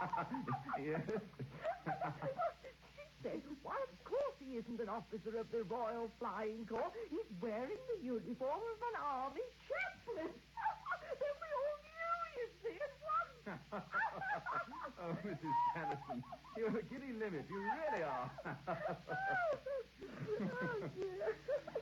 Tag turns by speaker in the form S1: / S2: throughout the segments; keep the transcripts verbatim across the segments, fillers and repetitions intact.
S1: Yes.
S2: Said, why, of course he isn't an officer of the Royal Flying Corps. He's wearing the uniform of an army chaplain. Then we all knew, you see, at once.
S1: Oh, Missus Sanderson, you're a giddy limit. You really are.
S2: Oh, dear.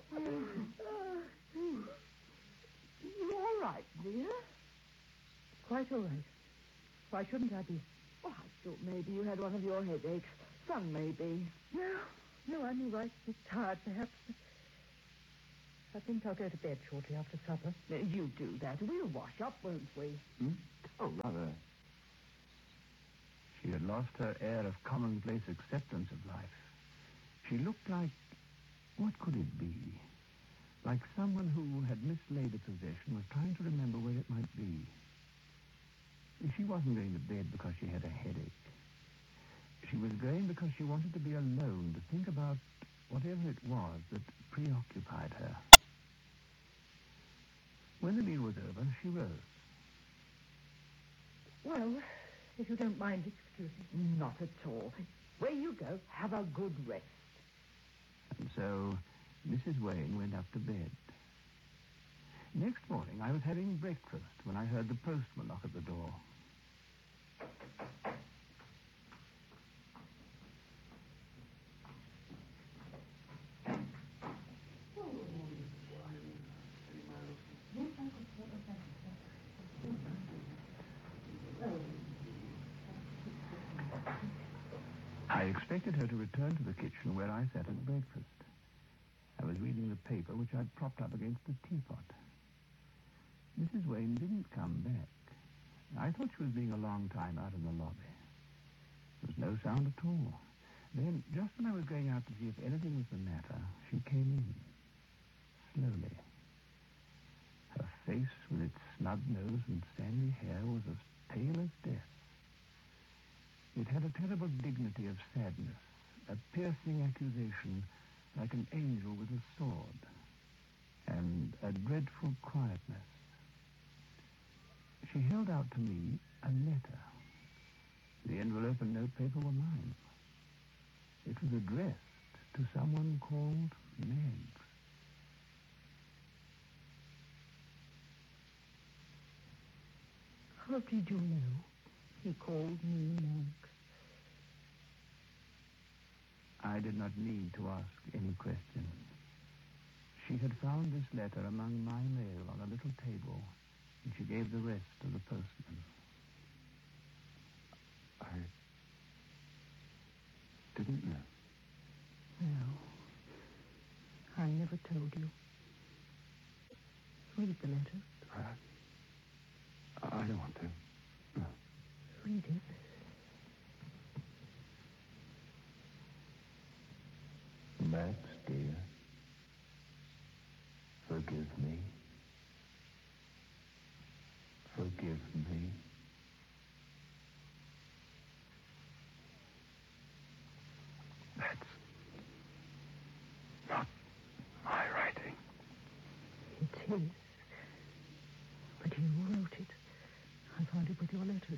S2: Oh. You all right, dear?
S3: Quite all right. Why shouldn't I be?
S2: Oh, I thought maybe you had one of your headaches. Some maybe.
S3: No, no, I'm all right. A bit tired, perhaps. I think I'll go to bed shortly after supper.
S2: You do that. We'll wash up, won't we?
S1: Hmm? Oh, rather. She had lost her air of commonplace acceptance of life. She looked like... what could it be? Like someone who had mislaid a possession, was trying to remember where it might be. She wasn't going to bed because she had a headache. She was going because she wanted to be alone, to think about whatever it was that preoccupied her. When the meal was over, she rose.
S3: Well, if you don't mind excusing.
S2: Not at all. Where you go, have a good rest.
S1: And so Missus Wayne went up to bed. Next morning, I was having breakfast when I heard the postman knock at the door. I expected her to return to the kitchen where I sat at breakfast. I was reading the paper which I'd propped up against the teapot. Missus Wayne didn't come back. I thought she was being a long time out in the lobby. There was no sound at all. Then, just when I was going out to see if anything was the matter, she came in. Slowly. Her face, with its snub nose and sandy hair, was as pale as death. It had a terrible dignity of sadness, a piercing accusation like an angel with a sword, and a dreadful quietness. She held out to me a letter. The envelope and notepaper were mine. It was addressed to someone called Meggs.
S3: How did you know he called me Meggs?
S1: I did not need to ask any question. She had found this letter among my mail on a little table, and she gave the rest to the postman. I didn't know.
S3: No. I never told you. Read the letter.
S1: I, I don't want to. No.
S3: Read it.
S1: Max, dear, forgive me. Forgive me. That's not my writing.
S3: It's his. But you wrote it. I found it with your letters.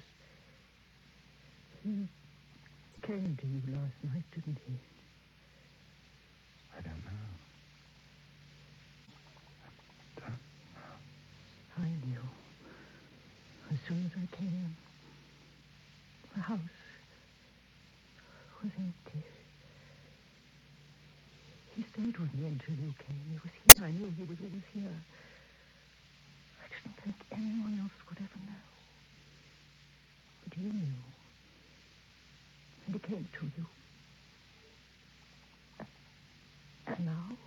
S3: He came to you last night, didn't he?
S1: I don't know. I don't know.
S3: I knew. As soon as I came in, the house was empty. He stayed with me until you came. He was here. I knew he was always here. I didn't think anyone else would ever know. But you knew. And he came to you. And now?